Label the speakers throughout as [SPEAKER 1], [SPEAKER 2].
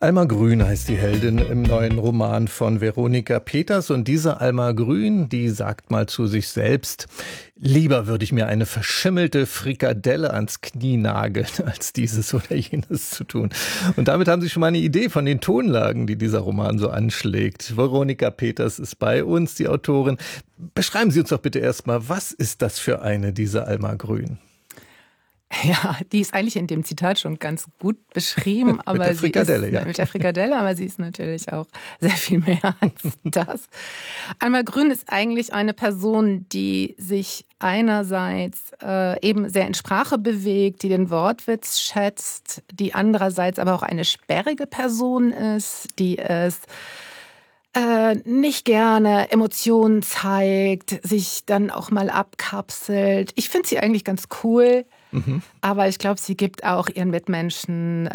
[SPEAKER 1] Alma Grün heißt die Heldin im neuen Roman von Veronika Peters. Und diese Alma Grün, die sagt mal zu sich selbst: Lieber würde ich mir eine verschimmelte Frikadelle ans Knie nageln, als dieses oder jenes zu tun. Und damit haben Sie schon mal eine Idee von den Tonlagen, die dieser Roman so anschlägt. Veronika Peters ist bei uns, die Autorin. Beschreiben Sie uns doch bitte erstmal, was ist das für eine, diese Alma Grün?
[SPEAKER 2] Ja, die ist eigentlich in dem Zitat schon ganz gut beschrieben. Aber
[SPEAKER 1] mit der Frikadelle, ja.
[SPEAKER 2] Mit der Frikadelle, aber sie ist natürlich auch sehr viel mehr als das. Alma Grün ist eigentlich eine Person, die sich einerseits eben sehr in Sprache bewegt, die den Wortwitz schätzt, die andererseits aber auch eine sperrige Person ist, die es nicht gerne Emotionen zeigt, sich dann auch mal abkapselt. Ich finde sie eigentlich ganz cool. Aber ich glaube, sie gibt auch ihren Mitmenschen,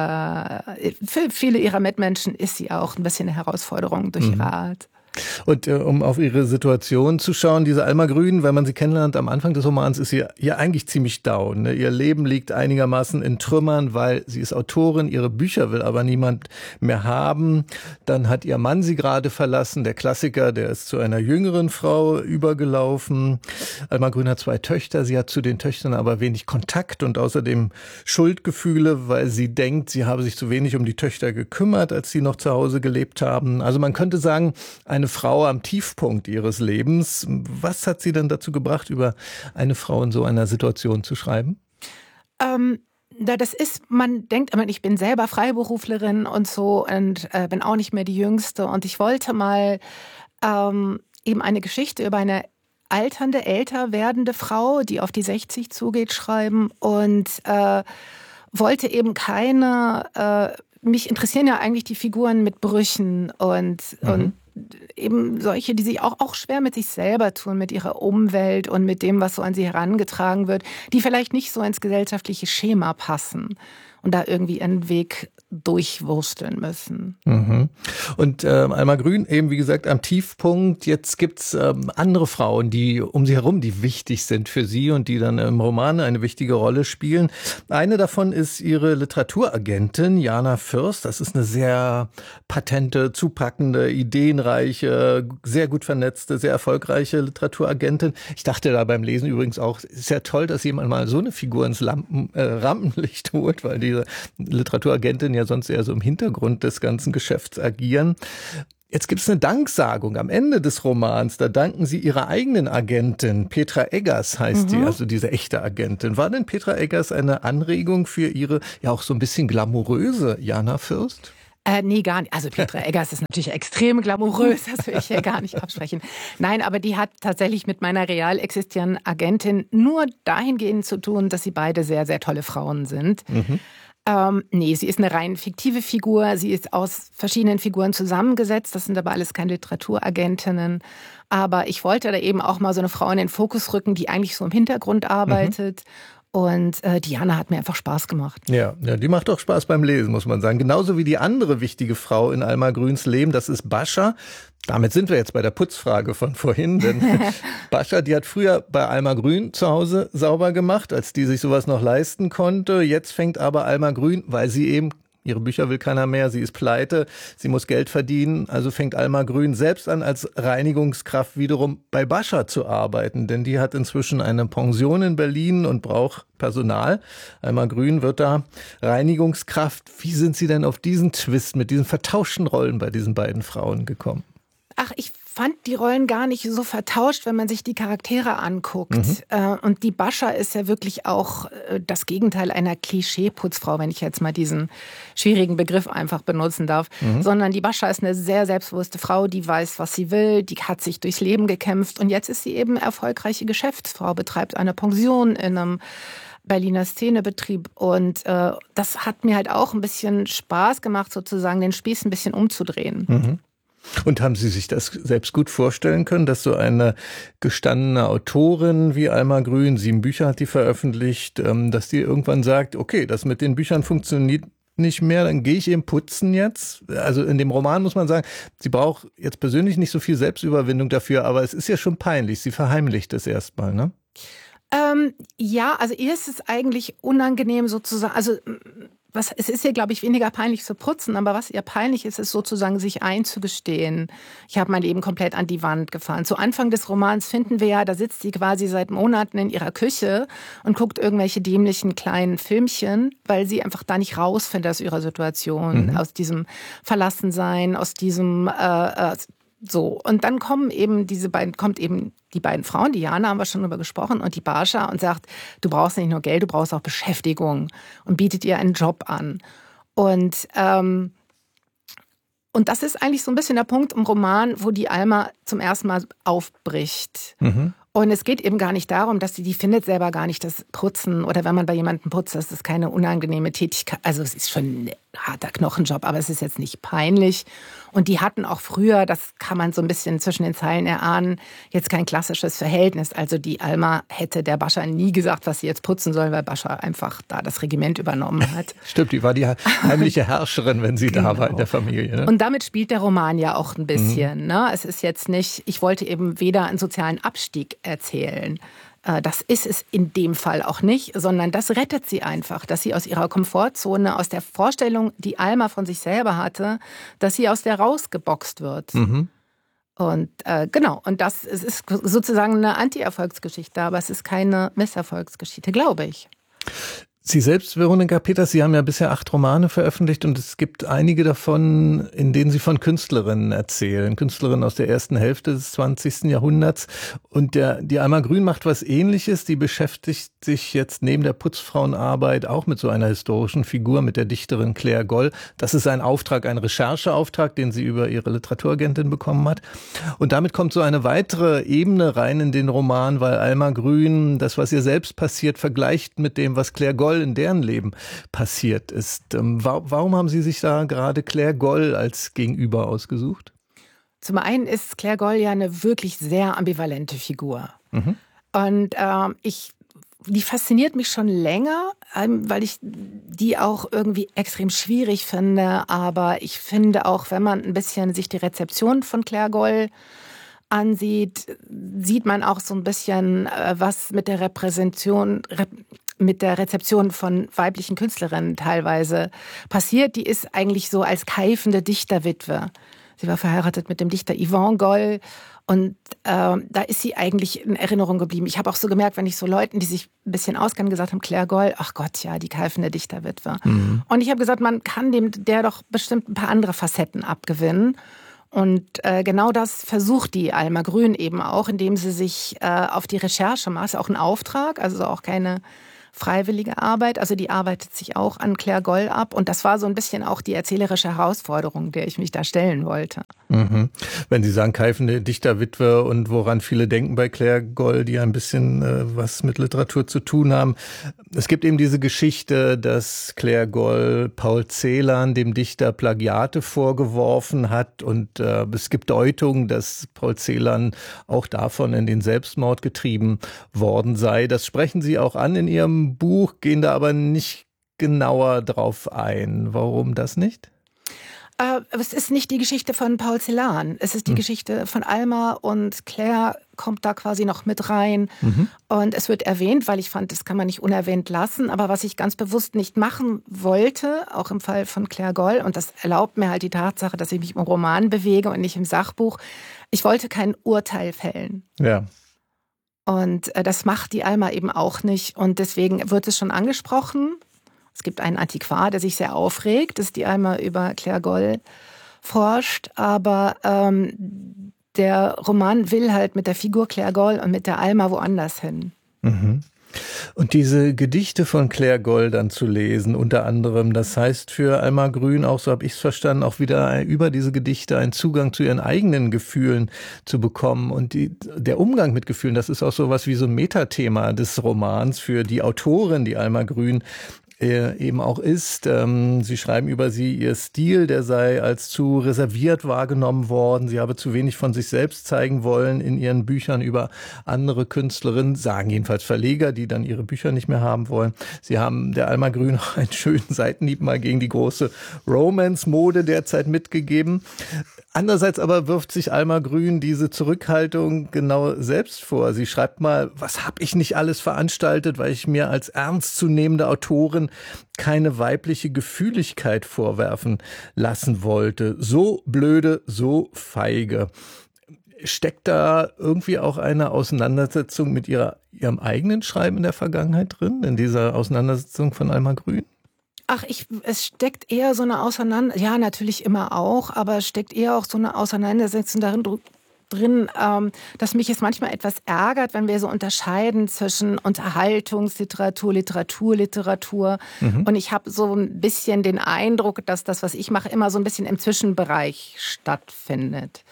[SPEAKER 2] für viele ihrer Mitmenschen ist sie auch ein bisschen eine Herausforderung durch ihre Art.
[SPEAKER 1] Und um auf ihre Situation zu schauen, diese Alma Grün, wenn man sie kennenlernt am Anfang des Romans, ist sie ja eigentlich ziemlich down. Ne? Ihr Leben liegt einigermaßen in Trümmern, weil sie ist Autorin, ihre Bücher will aber niemand mehr haben. Dann hat ihr Mann sie gerade verlassen, der Klassiker, der ist zu einer jüngeren Frau übergelaufen. Alma Grün hat 2 Töchter, sie hat zu den Töchtern aber wenig Kontakt und außerdem Schuldgefühle, weil sie denkt, sie habe sich zu wenig um die Töchter gekümmert, als sie noch zu Hause gelebt haben. Also man könnte sagen, eine Frau am Tiefpunkt ihres Lebens. Was hat Sie denn dazu gebracht, über eine Frau in so einer Situation zu schreiben?
[SPEAKER 2] Das ist, man denkt immer, ich bin selber Freiberuflerin und so und bin auch nicht mehr die Jüngste. Und ich wollte mal eben eine Geschichte über eine alternde, älter werdende Frau, die auf die 60 zugeht, schreiben und wollte eben keine, mich interessieren ja eigentlich die Figuren mit Brüchen und eben solche, die sich auch schwer mit sich selber tun, mit ihrer Umwelt und mit dem, was so an sie herangetragen wird, die vielleicht nicht so ins gesellschaftliche Schema passen und da irgendwie einen Weg durchwursteln müssen.
[SPEAKER 1] Und Alma Grün eben, wie gesagt, am Tiefpunkt. Jetzt gibt's andere Frauen, die um sie herum, die wichtig sind für sie und die dann im Roman eine wichtige Rolle spielen. Eine davon ist ihre Literaturagentin, Jana Fürst. Das ist eine sehr patente, zupackende, ideenreiche, sehr gut vernetzte, sehr erfolgreiche Literaturagentin. Ich dachte da beim Lesen übrigens auch, ist ja toll, dass jemand mal so eine Figur ins Rampenlicht holt, weil diese Literaturagentin ja sonst eher so im Hintergrund des ganzen Geschäfts agieren. Jetzt gibt es eine Danksagung am Ende des Romans. Da danken Sie Ihrer eigenen Agentin. Petra Eggers heißt die, also diese echte Agentin. War denn Petra Eggers eine Anregung für Ihre ja auch so ein bisschen glamouröse Jana Fürst?
[SPEAKER 2] Nee, gar nicht. Also Petra Eggers ist natürlich extrem glamourös, das will ich hier gar nicht absprechen. Nein, aber die hat tatsächlich mit meiner real existierenden Agentin nur dahingehend zu tun, dass sie beide sehr, sehr tolle Frauen sind. Nee, sie ist eine rein fiktive Figur. Sie ist aus verschiedenen Figuren zusammengesetzt. Das sind aber alles keine Literaturagentinnen. Aber ich wollte da eben auch mal so eine Frau in den Fokus rücken, die eigentlich so im Hintergrund arbeitet. Und Diana hat mir einfach Spaß gemacht.
[SPEAKER 1] Ja, die macht auch Spaß beim Lesen, muss man sagen. Genauso wie die andere wichtige Frau in Alma Grüns Leben, das ist Bascha. Damit sind wir jetzt bei der Putzfrage von vorhin, denn Bascha, die hat früher bei Alma Grün zu Hause sauber gemacht, als die sich sowas noch leisten konnte. Jetzt fängt aber Alma Grün, weil sie eben, ihre Bücher will keiner mehr, sie ist pleite, sie muss Geld verdienen, also fängt Alma Grün selbst an, als Reinigungskraft wiederum bei Bascha zu arbeiten, denn die hat inzwischen eine Pension in Berlin und braucht Personal. Alma Grün wird da Reinigungskraft. Wie sind Sie denn auf diesen Twist mit diesen vertauschten Rollen bei diesen beiden Frauen gekommen?
[SPEAKER 2] Ach, ich fand die Rollen gar nicht so vertauscht, wenn man sich die Charaktere anguckt. Und die Bascha ist ja wirklich auch das Gegenteil einer Klischee-Putzfrau, wenn ich jetzt mal diesen schwierigen Begriff einfach benutzen darf. Sondern die Bascha ist eine sehr selbstbewusste Frau, die weiß, was sie will, die hat sich durchs Leben gekämpft und jetzt ist sie eben erfolgreiche Geschäftsfrau, betreibt eine Pension in einem Berliner Szenebetrieb und das hat mir halt auch ein bisschen Spaß gemacht, sozusagen den Spieß ein bisschen umzudrehen.
[SPEAKER 1] Und haben Sie sich das selbst gut vorstellen können, dass so eine gestandene Autorin wie Alma Grün, 7 Bücher hat die veröffentlicht, dass die irgendwann sagt, okay, das mit den Büchern funktioniert nicht mehr, dann gehe ich eben putzen jetzt? Also in dem Roman muss man sagen, sie braucht jetzt persönlich nicht so viel Selbstüberwindung dafür, aber es ist ja schon peinlich, sie verheimlicht es erstmal, ne?
[SPEAKER 2] Ja, also ihr ist es eigentlich unangenehm sozusagen, also es ist ihr, glaube ich, weniger peinlich zu putzen, aber was ihr peinlich ist, ist sozusagen sich einzugestehen. Ich habe mein Leben komplett an die Wand gefahren. Zu Anfang des Romans finden wir ja, da sitzt sie quasi seit Monaten in ihrer Küche und guckt irgendwelche dämlichen kleinen Filmchen, weil sie einfach da nicht rausfindet aus ihrer Situation, aus diesem Verlassensein, aus diesem so. Und dann kommen eben die beiden Frauen, die Jana haben wir schon drüber gesprochen, und die Barscha, und sagt, du brauchst nicht nur Geld, du brauchst auch Beschäftigung, und bietet ihr einen Job an. Und das ist eigentlich so ein bisschen der Punkt im Roman, wo die Alma zum ersten Mal aufbricht. Und es geht eben gar nicht darum, dass die findet selber gar nicht das Putzen, oder wenn man bei jemandem putzt, das ist keine unangenehme Tätigkeit. Also es ist schon ein harter Knochenjob, aber es ist jetzt nicht peinlich. Und die hatten auch früher, das kann man so ein bisschen zwischen den Zeilen erahnen, jetzt kein klassisches Verhältnis. Also die Alma hätte der Barscha nie gesagt, was sie jetzt putzen soll, weil Barscha einfach da das Regiment übernommen hat.
[SPEAKER 1] Stimmt, die war die heimliche Herrscherin, wenn sie da war in der Familie. Ne?
[SPEAKER 2] Und damit spielt der Roman ja auch ein bisschen. Ne? Es ist jetzt nicht, ich wollte eben weder einen sozialen Abstieg erzählen. Das ist es in dem Fall auch nicht, sondern das rettet sie einfach, dass sie aus ihrer Komfortzone, aus der Vorstellung, die Alma von sich selber hatte, dass sie aus der rausgeboxt wird. Und genau, und das ist sozusagen eine Anti-Erfolgsgeschichte, aber es ist keine Misserfolgsgeschichte, glaube ich.
[SPEAKER 1] Sie selbst, Veronika Peters, Sie haben ja bisher 8 Romane veröffentlicht und es gibt einige davon, in denen Sie von Künstlerinnen erzählen. Künstlerinnen aus der ersten Hälfte des 20. Jahrhunderts. Und die Alma Grün macht was Ähnliches. Die beschäftigt sich jetzt neben der Putzfrauenarbeit auch mit so einer historischen Figur, mit der Dichterin Claire Goll. Das ist ein Auftrag, ein Rechercheauftrag, den sie über ihre Literaturagentin bekommen hat. Und damit kommt so eine weitere Ebene rein in den Roman, weil Alma Grün das, was ihr selbst passiert, vergleicht mit dem, was Claire Goll in deren Leben passiert ist. Warum haben Sie sich da gerade Claire Goll als Gegenüber ausgesucht?
[SPEAKER 2] Zum einen ist Claire Goll ja eine wirklich sehr ambivalente Figur. Und die fasziniert mich schon länger, weil ich die auch irgendwie extrem schwierig finde. Aber ich finde auch, wenn man ein bisschen sich die Rezeption von Claire Goll ansieht, sieht man auch so ein bisschen, was mit der Rezeption von weiblichen Künstlerinnen teilweise passiert. Die ist eigentlich so als keifende Dichterwitwe. Sie war verheiratet mit dem Dichter Yvon Goll und da ist sie eigentlich in Erinnerung geblieben. Ich habe auch so gemerkt, wenn ich so Leuten, die sich ein bisschen auskennen, gesagt haben, Claire Goll, ach Gott, ja, die keifende Dichterwitwe. Und ich habe gesagt, man kann der doch bestimmt ein paar andere Facetten abgewinnen. Und genau das versucht die Alma Grün eben auch, indem sie sich auf die Recherche macht. Ist auch ein Auftrag, also auch keine freiwillige Arbeit. Also die arbeitet sich auch an Claire Goll ab. Und das war so ein bisschen auch die erzählerische Herausforderung, der ich mich da stellen wollte.
[SPEAKER 1] Wenn Sie sagen, keifende Dichterwitwe und woran viele denken bei Claire Goll, die ein bisschen was mit Literatur zu tun haben. Es gibt eben diese Geschichte, dass Claire Goll Paul Celan, dem Dichter, Plagiate vorgeworfen hat. Und es gibt Deutungen, dass Paul Celan auch davon in den Selbstmord getrieben worden sei. Das sprechen Sie auch an in Ihrem Buch, gehen da aber nicht genauer drauf ein. Warum das nicht?
[SPEAKER 2] Es ist nicht die Geschichte von Paul Celan. Es ist die Geschichte von Alma, und Claire kommt da quasi noch mit rein. Und es wird erwähnt, weil ich fand, das kann man nicht unerwähnt lassen. Aber was ich ganz bewusst nicht machen wollte, auch im Fall von Claire Goll, und das erlaubt mir halt die Tatsache, dass ich mich im Roman bewege und nicht im Sachbuch, ich wollte kein Urteil fällen.
[SPEAKER 1] Ja.
[SPEAKER 2] Und das macht die Alma eben auch nicht. Und deswegen wird es schon angesprochen. Es gibt einen Antiquar, der sich sehr aufregt, dass die Alma über Claire Goll forscht. Aber der Roman will halt mit der Figur Claire Goll und mit der Alma woanders hin.
[SPEAKER 1] Und diese Gedichte von Claire Goll dann zu lesen, unter anderem, das heißt für Alma Grün auch, so habe ich es verstanden, auch wieder über diese Gedichte einen Zugang zu ihren eigenen Gefühlen zu bekommen. Und der Umgang mit Gefühlen, das ist auch so was wie so ein Metathema des Romans für die Autorin, die Alma Grün eben auch ist. Sie schreiben über sie, ihr Stil, der sei als zu reserviert wahrgenommen worden. Sie habe zu wenig von sich selbst zeigen wollen in ihren Büchern über andere Künstlerinnen, sagen jedenfalls Verleger, die dann ihre Bücher nicht mehr haben wollen. Sie haben der Alma Grün auch einen schönen Seitenhieb mal gegen die große Romance-Mode derzeit mitgegeben. Andererseits aber wirft sich Alma Grün diese Zurückhaltung genau selbst vor. Sie schreibt mal, was habe ich nicht alles veranstaltet, weil ich mir als ernstzunehmende Autorin keine weibliche Gefühligkeit vorwerfen lassen wollte. So blöde, so feige. Steckt da irgendwie auch eine Auseinandersetzung mit ihrem eigenen Schreiben in der Vergangenheit drin, in dieser Auseinandersetzung von Alma Grün?
[SPEAKER 2] Ach, es steckt eher so eine Auseinandersetzung, ja, natürlich immer auch, aber es steckt eher auch so eine Auseinandersetzung drin, dass mich es manchmal etwas ärgert, wenn wir so unterscheiden zwischen Unterhaltungsliteratur, Literatur. Und ich habe so ein bisschen den Eindruck, dass das, was ich mache, immer so ein bisschen im Zwischenbereich stattfindet.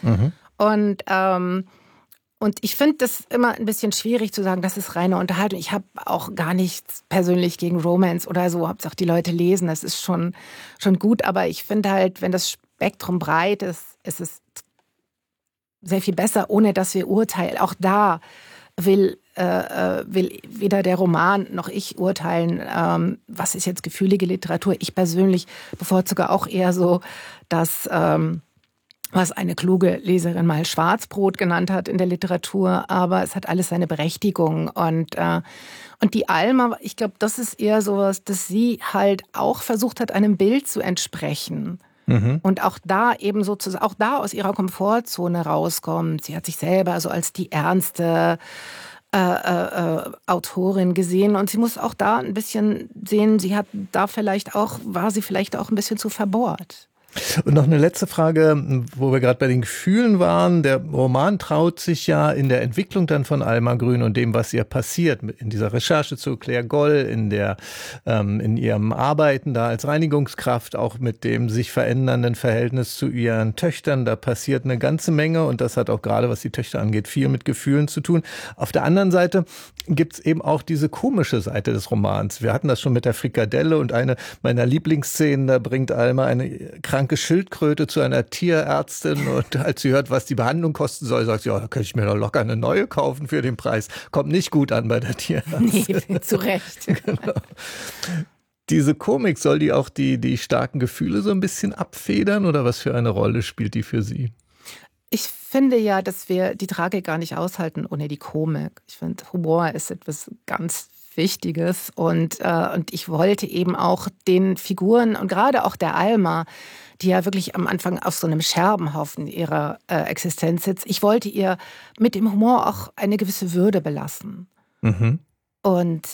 [SPEAKER 2] Und ich finde das immer ein bisschen schwierig zu sagen, das ist reine Unterhaltung. Ich habe auch gar nichts persönlich gegen Romance oder so. Hauptsache die Leute lesen, das ist schon gut. Aber ich finde halt, wenn das Spektrum breit ist, ist es sehr viel besser, ohne dass wir urteilen. Auch da will weder der Roman noch ich urteilen, was ist jetzt gefühlige Literatur. Ich persönlich bevorzuge auch eher so, dass was eine kluge Leserin mal Schwarzbrot genannt hat in der Literatur, aber es hat alles seine Berechtigung. Und die Alma, ich glaube, das ist eher sowas, dass sie halt auch versucht hat, einem Bild zu entsprechen. Und auch da eben sozusagen, auch da aus ihrer Komfortzone rauskommt. Sie hat sich selber so als die ernste Autorin gesehen und sie muss auch da ein bisschen sehen, war sie vielleicht auch ein bisschen zu verbohrt.
[SPEAKER 1] Und noch eine letzte Frage, wo wir gerade bei den Gefühlen waren. Der Roman traut sich ja in der Entwicklung dann von Alma Grün und dem, was ihr passiert, in dieser Recherche zu Claire Goll, in ihrem Arbeiten da als Reinigungskraft, auch mit dem sich verändernden Verhältnis zu ihren Töchtern. Da passiert eine ganze Menge und das hat auch gerade, was die Töchter angeht, viel mit Gefühlen zu tun. Auf der anderen Seite gibt's eben auch diese komische Seite des Romans. Wir hatten das schon mit der Frikadelle und eine meiner Lieblingsszenen, da bringt Alma eine kranke Schildkröte zu einer Tierärztin und als sie hört, was die Behandlung kosten soll, sagt sie, ja, da kann ich mir doch locker eine neue kaufen für den Preis. Kommt nicht gut an bei der Tierärztin.
[SPEAKER 2] Nee, zu Recht.
[SPEAKER 1] Genau. Diese Komik, soll die auch die starken Gefühle so ein bisschen abfedern oder was für eine Rolle spielt die für Sie?
[SPEAKER 2] Ich finde ja, dass wir die Tragik gar nicht aushalten ohne die Komik. Ich finde, Humor ist etwas ganz Wichtiges und ich wollte eben auch den Figuren und gerade auch der Alma, die ja wirklich am Anfang auf so einem Scherbenhaufen ihrer Existenz sitzt, ich wollte ihr mit dem Humor auch eine gewisse Würde belassen. Und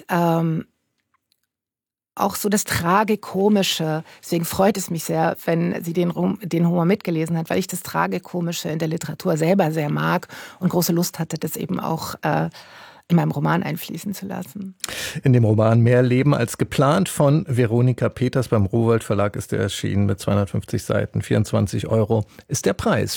[SPEAKER 2] auch so das Tragikomische. Deswegen freut es mich sehr, wenn sie den Humor mitgelesen hat, weil ich das Tragikomische in der Literatur selber sehr mag und große Lust hatte, das eben auch in meinem Roman einfließen zu lassen.
[SPEAKER 1] In dem Roman Mehr Leben als geplant von Veronika Peters beim Rowohlt Verlag ist der erschienen mit 250 Seiten, 24 € ist der Preis.